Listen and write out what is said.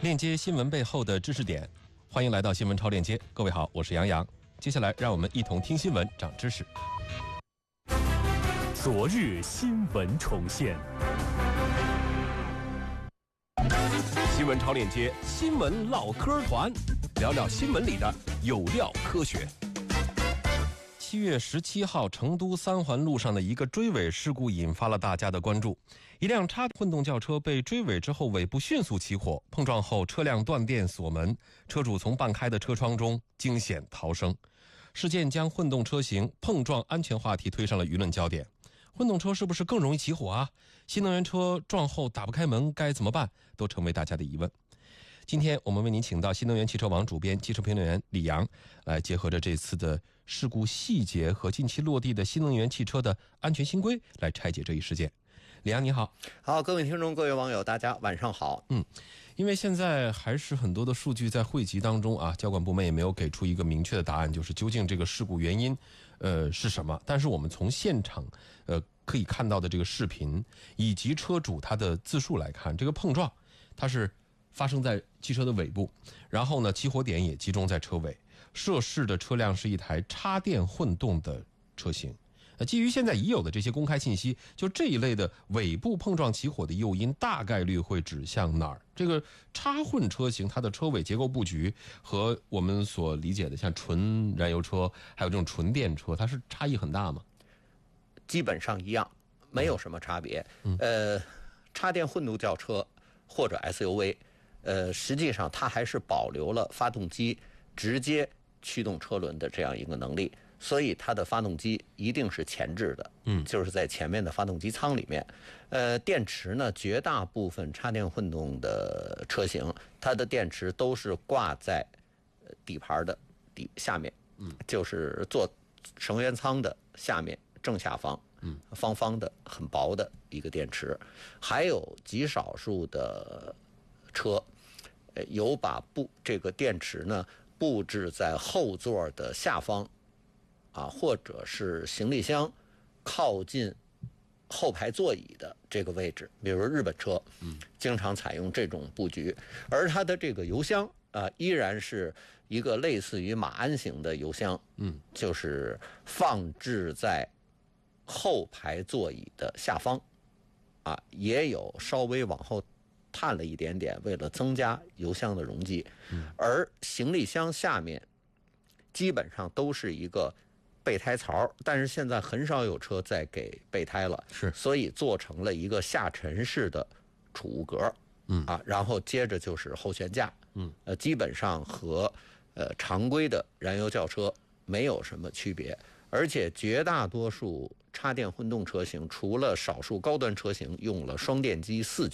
链接新闻背后的知识点，欢迎来到新闻超链接。各位好，我是杨洋。接下来让我们一同听新闻，长知识。 昨日新闻重现， 新闻超链接，新闻唠嗑团，聊聊新闻里的有料科学。 7月17号，成都三环路上的一个追尾事故引发了大家的关注。一辆插混动轿车被追尾之后，尾部迅速起火，碰撞后车辆断电锁门，车主从半开的车窗中惊险逃生。事件将混动车型碰撞安全话题推上了舆论焦点。混动车是不是更容易起火啊？新能源车撞后打不开门该怎么办？都成为大家的疑问。今天我们为您请到新能源汽车网主编、汽车评论员李阳，来结合着这次的事故细节和近期落地的新能源汽车的安全新规，来拆解这一事件。李阳你好。 好，各位听众各位网友大家晚上好。 因为现在还是很多的数据在汇集当中啊，交管部门也没有给出一个明确的答案，就是究竟这个事故原因是什么。但是我们从现场可以看到的这个视频以及车主他的自述来看，这个碰撞它是发生在汽车的尾部，然后呢起火点也集中在车尾，涉事的车辆是一台插电混动的车型。基于现在已有的这些公开信息，就这一类的尾部碰撞起火的诱因大概率会指向哪儿？这个插混车型它的车尾结构布局和我们所理解的像纯燃油车还有这种纯电车，它是差异很大吗？ 基本上一样，没有什么差别。插电混动轿车或者 SUV，实际上它还是保留了发动机直接驱动车轮的这样一个能力，所以它的发动机一定是前置的，就是在前面的发动机舱里面。电池呢，绝大部分插电混动的车型，它的电池都是挂在底盘的下面，就是做乘员舱的下面正下方，方方的很薄的一个电池。还有极少数的车有把这个电池呢布置在后座的下方或者是行李箱靠近后排座椅的这个位置，比如日本车经常采用这种布局。而它的这个油箱依然是一个类似于马鞍型的油箱，就是放置在后排座椅的下方，也有稍微往后探了一点点，为了增加油箱的容积。而行李箱下面基本上都是一个备胎槽，但是现在很少有车再给备胎了，所以做成了一个下沉式的储物格，然后接着就是后悬架，基本上和常规的燃油轿车没有什么区别。而且绝大多数插电混动车型，除了少数高端车型用了双电机4驱